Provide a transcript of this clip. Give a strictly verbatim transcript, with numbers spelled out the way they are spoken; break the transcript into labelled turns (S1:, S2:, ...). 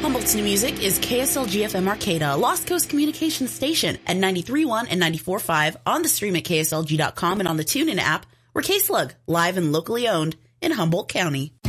S1: Humboldt's new music is K S L G F M Arcata, Lost Coast Communications Station at ninety-three point one and ninety-four point five on the stream at K S L G dot com and on the TuneIn app. We're K-Slug, live and locally owned in Humboldt County.